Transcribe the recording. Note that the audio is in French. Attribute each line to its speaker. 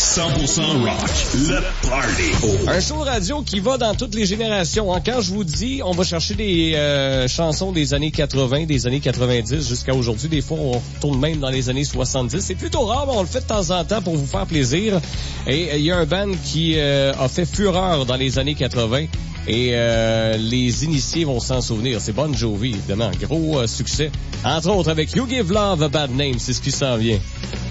Speaker 1: 100% rock, le party.
Speaker 2: Un show radio qui va dans toutes les générations. Quand je vous dis, on va chercher des chansons des années 80, des années 90 jusqu'à aujourd'hui. Des fois, on retourne même dans les années 70. C'est plutôt rare, mais on le fait de temps en temps pour vous faire plaisir. Et il y a un band qui a fait fureur dans les années 80. Et les initiés vont s'en souvenir. C'est Bon Jovi, évidemment. Gros succès. Entre autres avec You Give Love a Bad Name. C'est ce qui s'en vient.